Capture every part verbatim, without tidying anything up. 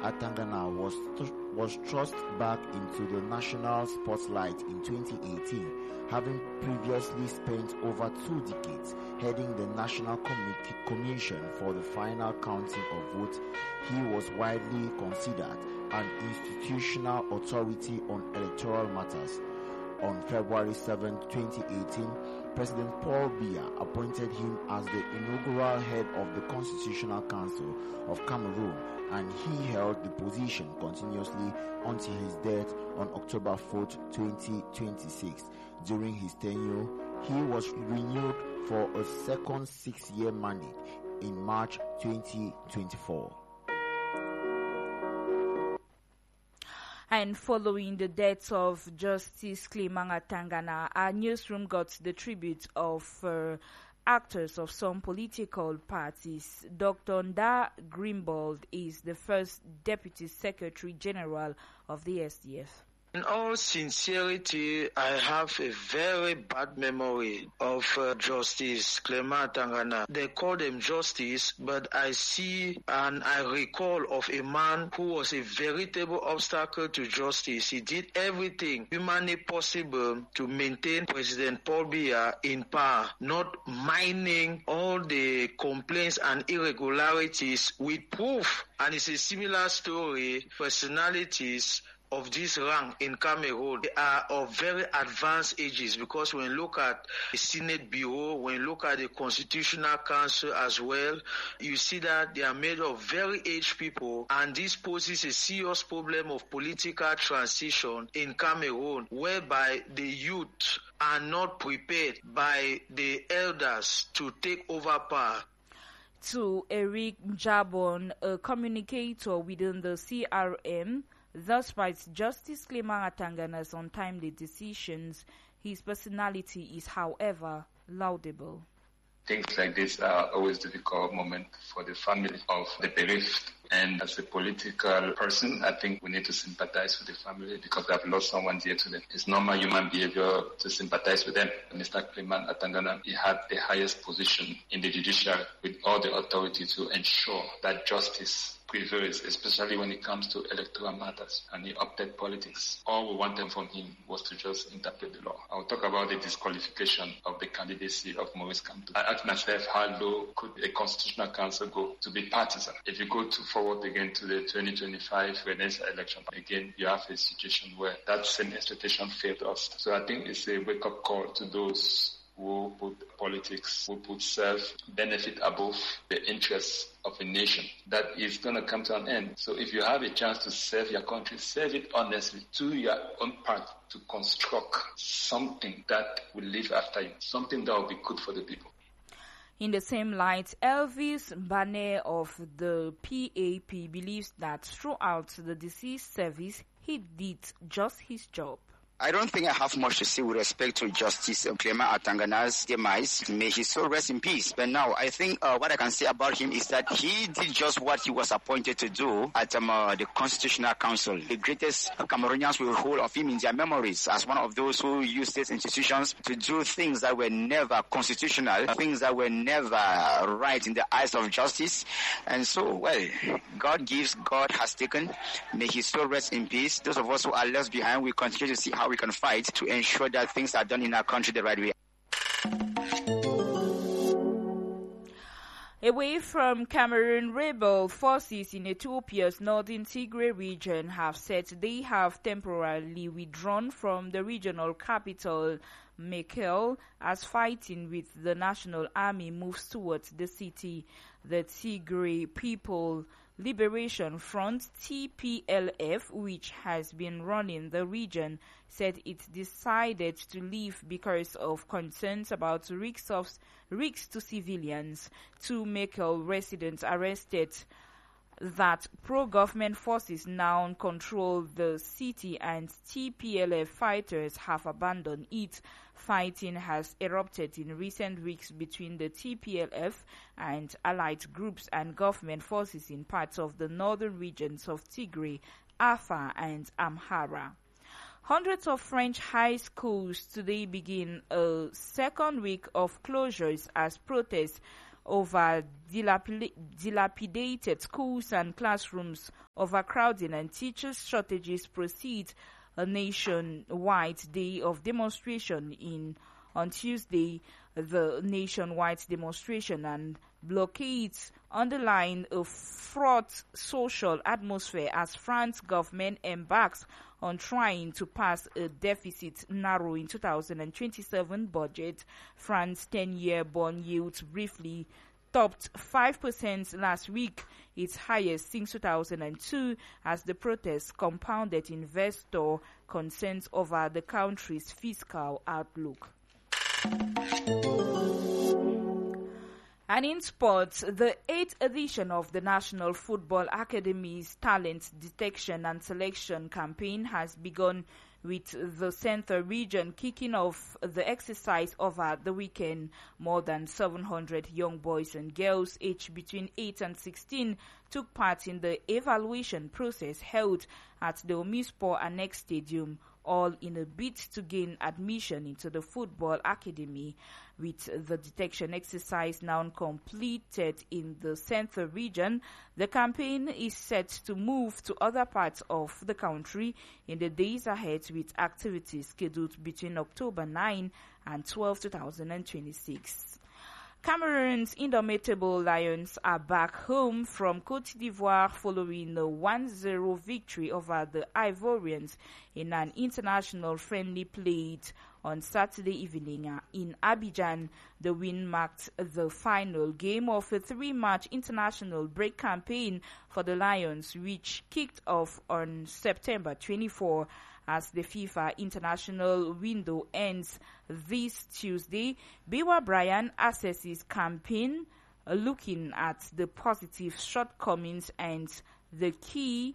Atangana was was thrust back into the national spotlight in twenty eighteen, having previously spent over two decades heading the National Com- Commission for the final counting of votes. He was widely considered an institutional authority on electoral matters. On February seventh, twenty eighteen, President Paul Biya appointed him as the inaugural head of the Constitutional Council of Cameroon, and he held the position continuously until his death on October fourth, twenty twenty-six. During his tenure, he was renewed for a second six-year mandate in March twenty twenty-four. And following the death of Justice Clement Atangana, our newsroom got the tribute of uh, actors of some political parties. Doctor Nda Grimbold is the first Deputy Secretary General of the S D F. In all sincerity, I have a very bad memory of uh, Justice Clement Atangana. They call him Justice, but I see and I recall of a man who was a veritable obstacle to justice. He did everything humanly possible to maintain President Paul Biya in power, not minding all the complaints and irregularities with proof. And it's a similar story, personalities of this rank in Cameroon. They are of very advanced ages, because when you look at the Senate Bureau, when you look at the Constitutional Council as well, you see that they are made of very aged people, and this poses a serious problem of political transition in Cameroon, whereby the youth are not prepared by the elders to take over power. To Eric Jabon, a communicator within the C R M, despite Justice Clement Atangana's untimely decisions, his personality is, however, laudable. Things like this are always difficult moment for the family of the bereaved. And as a political person, I think we need to sympathize with the family because they have lost someone dear to them. It's normal human behavior to sympathize with them. Mister Clement Atangana, he had the highest position in the judiciary with all the authority to ensure that justice prevails, especially when it comes to electoral matters, and he opted politics. All we wanted from him was to just interpret the law. I'll talk about the disqualification of the candidacy of Maurice Kamto. I asked myself, how low could a constitutional council go to be partisan? If you go to forward again to the twenty twenty-five presidential election, again, you have a situation where that same expectation failed us. So I think it's a wake-up call to those who put politics, who put self-benefit above the interests of a nation. That is going to come to an end. So if you have a chance to serve your country, serve it honestly, do your own part to construct something that will live after you, something that will be good for the people. In the same light, Elvis Bane of the P A P believes that throughout the deceased service, he did just his job. I don't think I have much to say with respect to Justice Clement Atangana's demise. May his soul rest in peace. But now, I think uh, what I can say about him is that he did just what he was appointed to do at um, uh, the Constitutional Council. The greatest uh, Cameroonians will hold of him in their memories as one of those who used state institutions to do things that were never constitutional, things that were never right in the eyes of justice. And so, well, God gives, God has taken. May his soul rest in peace. Those of us who are left behind, we continue to see how we can fight to ensure that things are done in our country the right way. Away from Cameroon, rebel forces in Ethiopia's northern Tigray region have said they have temporarily withdrawn from the regional capital, Mekelle, as fighting with the National Army moves towards the city. The Tigray People Liberation Front, T P L F, which has been running the region, said it decided to leave because of concerns about risks of risks to civilians. Two Mekelle residents arrested that pro-government forces now control the city and T P L F fighters have abandoned it. Fighting has erupted in recent weeks between the T P L F and allied groups and government forces in parts of the northern regions of Tigray, Afar, and Amhara. Hundreds of French high schools today begin a second week of closures as protests over dilapid- dilapidated schools and classrooms, overcrowding and teachers' shortages proceed a nationwide day of demonstration in on Tuesday. The nationwide demonstration and blockades underline a fraught social atmosphere as France government embarks on trying to pass a deficit-narrowing two thousand twenty-seven budget. France's ten-year bond yields briefly topped five percent last week, its highest since two thousand two, as the protests compounded investor concerns over the country's fiscal outlook. And in sports, the eighth edition of the National Football Academy's Talent Detection and Selection campaign has begun, with the Central region kicking off the exercise over the weekend. More than seven hundred young boys and girls aged between eight and sixteen took part in the evaluation process held at the Omispor Annex Stadium, all in a bid to gain admission into the Football Academy. With the detection exercise now completed in the Central region, the campaign is set to move to other parts of the country in the days ahead, with activities scheduled between October ninth and twelfth, two thousand twenty-six. Cameroon's indomitable Lions are back home from Côte d'Ivoire following a one zero victory over the Ivorians in an international friendly played on Saturday evening in Abidjan. The win marked the final game of a three-match international break campaign for the Lions, which kicked off on September twenty-fourth. As the FIFA international window ends this Tuesday, Biwa Bryan assesses campaign, uh, looking at the positive shortcomings and the key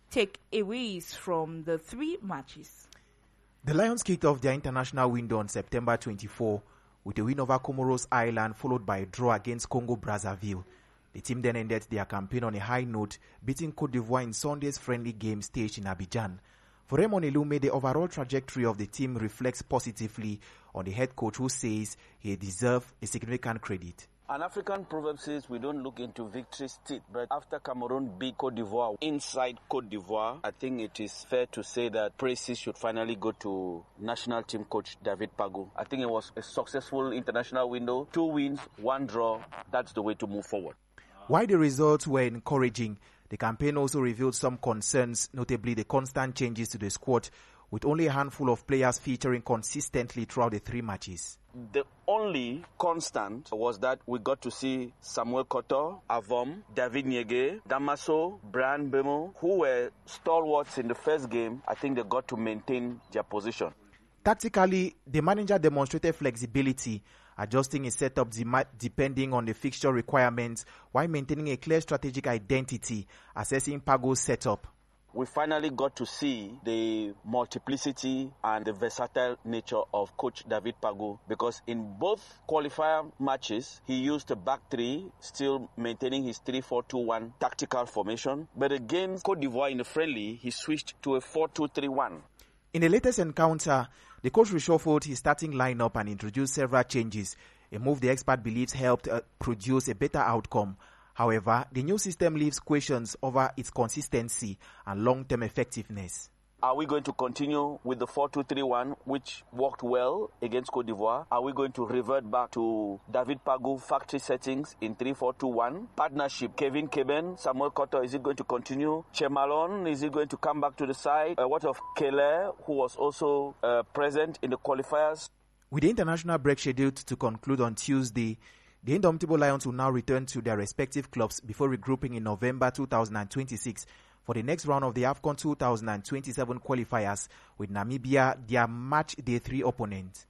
takeaways from the three matches. The Lions kicked off their international window on September twenty-fourth with a win over Comoros Island, followed by a draw against Congo Brazzaville. The team then ended their campaign on a high note, beating Côte d'Ivoire in Sunday's friendly game staged in Abidjan. For Raymond Elume, the overall trajectory of the team reflects positively on the head coach, who says he deserves a significant credit. An African proverb says we don't look into victory's teeth, but after Cameroon beat Côte d'Ivoire inside Côte d'Ivoire, I think it is fair to say that praises should finally go to national team coach David Pagu. I think it was a successful international window, two wins, one draw. That's the way to move forward. While the results were encouraging, the campaign also revealed some concerns, notably the constant changes to the squad, with only a handful of players featuring consistently throughout the three matches. The only constant was that we got to see Samuel Koto, Avom, David Nyege, Damaso, Brian Bemo, who were stalwarts in the first game. I think they got to maintain their position. Tactically, the manager demonstrated flexibility, adjusting his setup depending on the fixture requirements, while maintaining a clear strategic identity, assessing Pago's setup. We finally got to see the multiplicity and the versatile nature of Coach David Pagu, because in both qualifier matches, he used a back three, still maintaining his three four two one tactical formation. But against Côte d'Ivoire in the friendly, he switched to a four two three one. In the latest encounter, the coach reshuffled his starting lineup and introduced several changes, a move the expert believes helped uh, produce a better outcome. However, the new system leaves questions over its consistency and long-term effectiveness. Are we going to continue with the four two three one, which worked well against Côte d'Ivoire? Are we going to revert back to David Pagu factory settings in three four two one? Partnership, Kevin Keben, Samuel Koto, is it going to continue? Chemalon, is it going to come back to the side? Uh, what of Keller, who was also uh, present in the qualifiers? With the international break scheduled to conclude on Tuesday, the Indomitable Lions will now return to their respective clubs before regrouping in November two thousand twenty-six for the next round of the AFCON two thousand twenty-seven qualifiers, with Namibia their match day three opponent.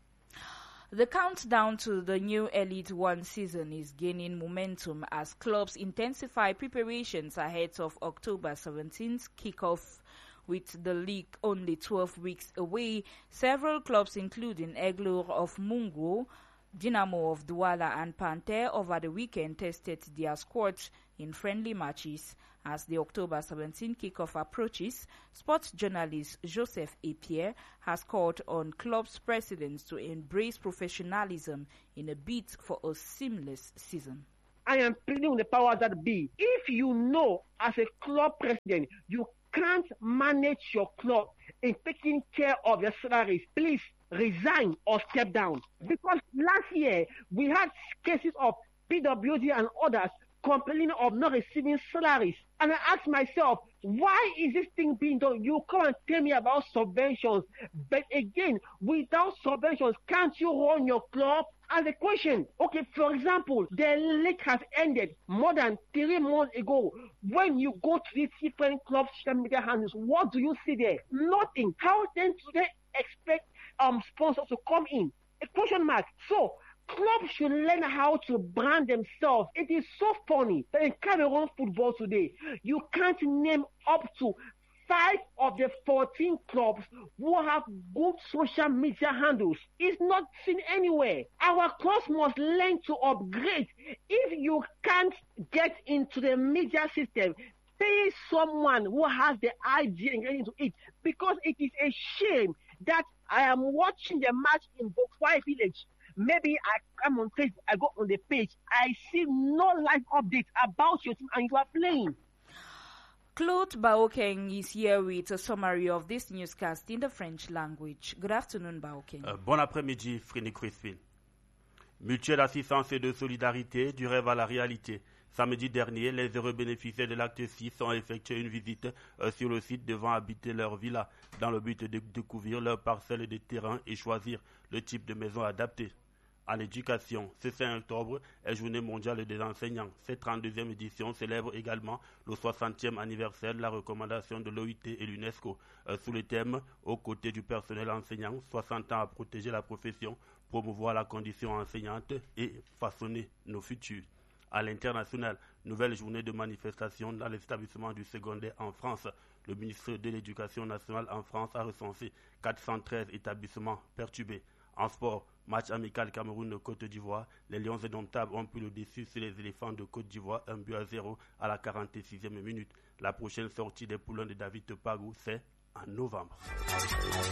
The countdown to the new Elite One season is gaining momentum as clubs intensify preparations ahead of October seventeenth kickoff. With the league only twelve weeks away, several clubs including Aigleur of Mungo, Dynamo of Douala and Panther over the weekend tested their squads in friendly matches. As the October seventeenth kickoff approaches, sports journalist Joseph Epierre has called on clubs' presidents to embrace professionalism in a bid for a seamless season. I am pleading with the powers that be. If you know as a club president you can't manage your club in taking care of your salaries, please resign or step down. Because last year we had cases of P W D and others complaining of not receiving salaries. And I ask myself, why is this thing being done? You come and tell me about subventions. But again, without subventions, can't you run your club? And the question, okay, for example, the league has ended more than three months ago. When you go to these different clubs' social media handles, what do you see there? Nothing. How then do they expect um sponsors to come in? A question mark. So, clubs should learn how to brand themselves. It is so funny that in Cameroon football today, you can't name up to five of the fourteen clubs who have good social media handles. It's not seen anywhere. Our clubs must learn to upgrade. If you can't get into the media system, pay someone who has the idea and get into it, because it is a shame that I am watching the match in Bokwai Village. Maybe I come on Facebook, I go on the page, I see no live updates about your team and you are playing. Claude Baokeng is here with a summary of this newscast in the French language. Good afternoon, Baokeng. Euh, bon après-midi, Frédéric Crispin. Mutuelle d'assistance et de solidarité, du rêve à la réalité. Samedi dernier, les heureux bénéficiaires de l'acte six ont effectué une visite euh, sur le site devant habiter leur villa dans le but de découvrir leur parcelle de terrain et choisir le type de maison adapté. En éducation, ce cinq octobre est Journée mondiale des enseignants. Cette trente-deuxième édition célèbre également le soixantième anniversaire de la recommandation de l'O I T et l'UNESCO euh, sous le thème « Aux côtés du personnel enseignant, soixante ans à protéger la profession, promouvoir la condition enseignante et façonner nos futurs ». À l'international, nouvelle journée de manifestation dans les établissements du secondaire en France. Le ministre de l'Éducation nationale en France a recensé quatre cent treize établissements perturbés. En sport, match amical Cameroun-Côte d'Ivoire, les Lions indomptables ont pris le dessus sur les éléphants de Côte d'Ivoire, un but à zéro à la quarante-sixième minute. La prochaine sortie des poulains de David Pagou, c'est en novembre.